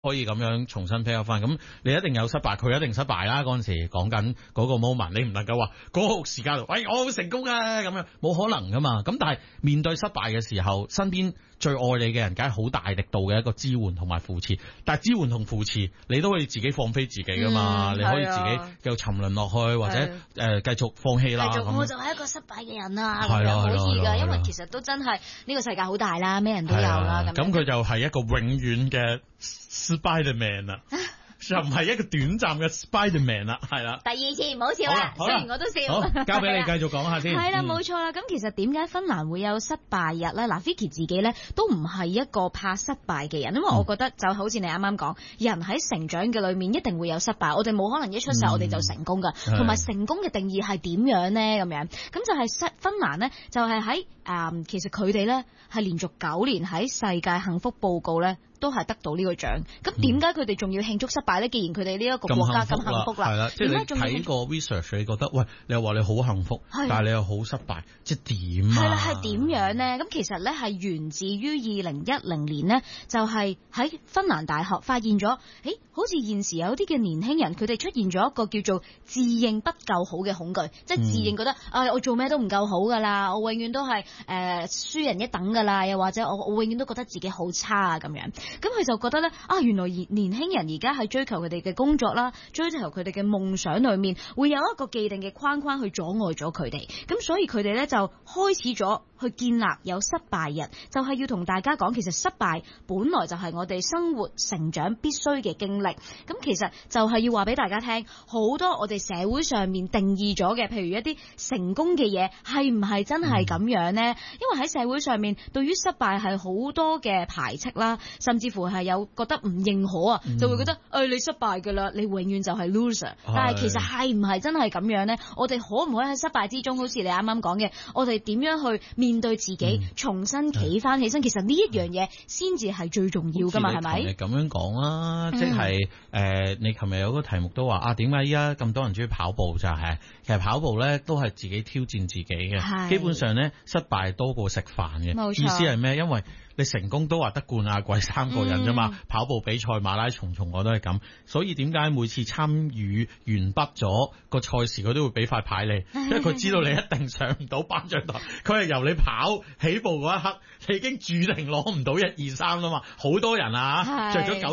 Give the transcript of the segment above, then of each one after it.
可以咁樣重新 pick up 翻。咁你一定有失敗，佢一定失敗啦。嗰陣時講緊嗰個 moment，你唔能夠話嗰個時間度，喂，我好成功啊咁樣，冇可能噶嘛。咁但係面對失敗嘅時候，身邊最愛你嘅人，梗係好大力度嘅一個支援同埋扶持。但係支援同扶持，你都可以自己放飛自己噶嘛。你可以自己繼續沉淪落去，或者繼續放棄啦。 我就係一個失敗嘅人啦， 係啦， 可以噶，因為其實都真係呢個世界好大啦，咩人都有啦。 咁佢就係一個永遠嘅 Spiderman 啦。就唔係一個短暫嘅 Spiderman 啦，係啦。 第二次唔好笑啦，雖然我都笑。 好，交俾你繼續講下先。 係啦，冇錯啦。咁其實點解芬蘭會有失敗日咧？嗱，Vicky 自己咧都唔係一個怕失敗嘅人，因為我覺得就好似你啱啱講，人喺成長嘅裏面一定會有失敗，我哋冇可能一出世我哋就成功噶，同埋成功嘅定義係點樣咧？咁樣咁就係芬蘭咧，就係喺其實佢哋咧係連續9年喺世界幸福報告咧，都係得到呢個獎，咁點解佢哋仲要慶祝失敗咧？既然佢哋呢一個國家咁幸福啦， 係啦，即係你睇個 research， 你覺得喂，你又話你好幸福，但係你又好失敗，即係點啊？係啦，係點樣咧？咁其實咧係源自於2010年呢，就係喺芬蘭大學發現咗，好似現時有啲嘅年輕人，佢哋出現咗一個叫做自認不夠好嘅恐懼，即係自認覺得我做咩都唔夠好噶啦，我永遠都係輸人一等噶啦，又或者我永遠都覺得自己好差啊咁樣。咁佢就覺得咧原來年輕人而家喺追求佢哋嘅工作啦，追求佢哋嘅夢想裏面，會有一個既定嘅框框去阻礙咗佢哋。咁所以佢哋咧就開始咗去建立有失敗日，就係要同大家講，其實失敗本來就係我哋生活成長必須嘅經歷。咁其實就係要話俾大家聽，好多我哋社會上面定義咗嘅，譬如一啲成功嘅嘢，係唔係真係咁樣呢？因為喺社會上面對於失敗係好多嘅排斥啦，甚至乎係有覺得唔認可啊，就會覺得你失敗噶啦，你永遠就係 loser。但係其實係唔係真係咁樣呢？我哋可唔可以喺失敗之中，好似你啱啱講嘅，我哋點樣去面對自己，重新企翻起身？其實呢一樣嘢先至係最重要噶嘛，係咪？你咁樣講啦，即係你琴日有個題目都話點解依家咁多人中意跑步，就係其實跑步咧都係自己挑戰自己嘅，基本上咧失敗多過食飯嘅。意思係咩？因為你成功都話得冠亞季3個人啫嘛，跑步比賽、馬拉松我都係咁，所以點解每次參與完畢咗個賽事，佢都會俾塊牌你，因為佢知道你一定上唔到頒獎台，佢係由你跑起步嗰一刻，你已經注定攞唔到1、2、3啦嘛，好多人着咗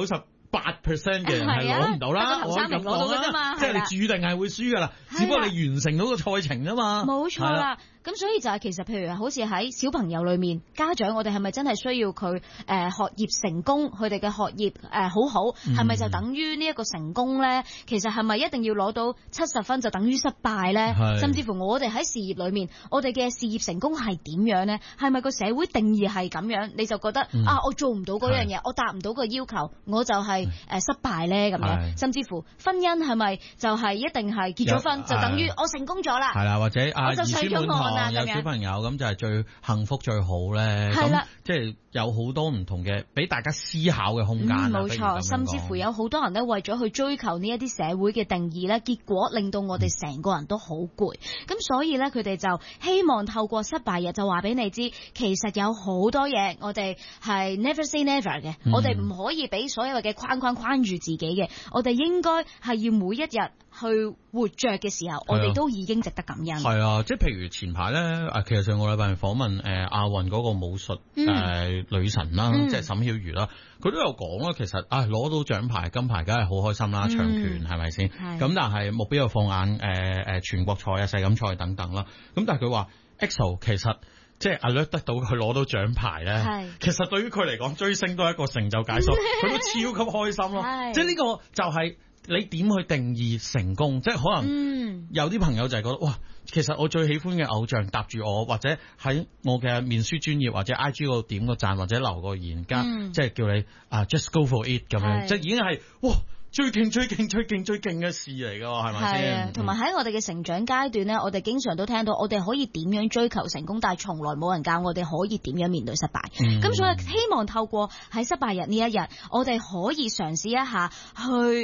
98% 嘅人係攞唔到啦，我可以咁講啦，即係你注定係會輸噶啦，只不過你完成到個賽程啫嘛， 冇錯啦。咁所以就係其實譬如好似喺小朋友裏面，家長我哋係咪真係需要佢學業成功，佢哋嘅學業好好，係咪就等於呢一個成功咧？其實係咪一定要攞到70分就等於失敗咧？甚至乎我哋喺事業裏面，我哋嘅事業成功係點樣咧？係咪個社會定義係咁樣？你就覺得我做唔到嗰樣嘢，我達唔到個要求，我就係失敗咧咁樣。甚至乎婚姻係咪就係一定係結咗婚就等於我成功咗啦？ 係啦，或者我就上咗岸啦， 有小朋友咁就係最幸福最好咧。咁即係有好多唔同嘅俾大家思考嘅空間。 冇錯，甚至乎有好多人咧為咗去追求呢一啲社會嘅定義咧，結果令到我哋成個人都好攰。咁所以咧，佢哋就希望透過失敗日就話俾你知，其實有好多嘢我哋係 never say never 嘅，我哋唔可以俾所有嘅框住自己嘅，我哋應該係要每一日去活着嘅時候，我哋都已經值得感恩。 係啊，即係譬如前排咧，其實上個禮拜訪問亞運嗰個武術女神啦，即係沈曉瑜啦，佢都有講啦。其實攞到獎牌金牌，梗係好開心啦，長拳係咪先？咁但係目標又放眼全國賽啊、世錦賽等等啦。咁但係佢話 EXO 其實即係alert得到佢攞到獎牌咧，其實對於佢嚟講追星都係一個成就解鎖，佢都超級開心咯。即係呢個就係你點去定義成功？即係可能有啲朋友就係覺得哇，其實我最喜歡嘅偶像搭住我，或者喺我嘅面書專頁或者 IG 嗰度點個讚或者留個言加，即係叫你just go for it 咁樣，即係已經係哇最勁嘅事嚟㗎，係咪先？ 同埋喺我哋嘅成長階段咧，我哋經常都聽到我哋可以點樣追求成功，但係從來冇人教我哋可以點樣面對失敗。咁所以希望透過喺失敗日呢一日，我哋可以嘗試一下去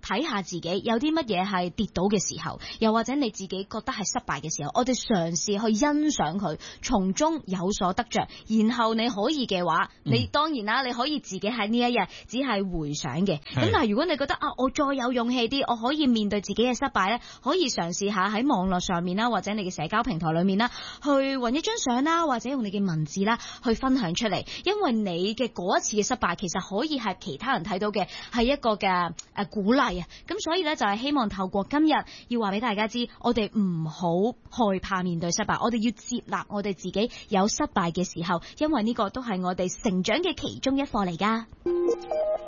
睇下自己有啲乜嘢係跌倒嘅時候，又或者你自己覺得係失敗嘅時候，我哋嘗試去欣賞佢，從中有所得着。然後你可以嘅話，你當然啦，你可以自己喺呢一日只係回想嘅。咁但係如果你覺得啊，我再有勇氣啲，我可以面對自己嘅失敗咧，可以嘗試下喺網絡上面啦，或者你嘅社交平台裏面啦，去揾一張相啦，或者用你嘅文字啦去分享出嚟。因為你嘅嗰一次嘅失敗，其實可以係其他人睇到嘅係一個嘅鼓勵啊。咁所以咧就係希望透過今日要話俾大家知，我哋唔好害怕面對失敗，我哋要接納我哋自己有失敗嘅時候，因為呢個都係我哋成長嘅其中一課嚟㗎。